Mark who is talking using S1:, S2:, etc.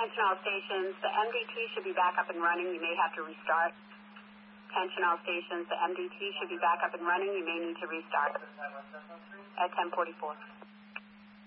S1: Attention all stations, the MDT should be back up and running. You may have to restart. Attention all stations, the MDT should be back up and running. You may need to restart at 10:44.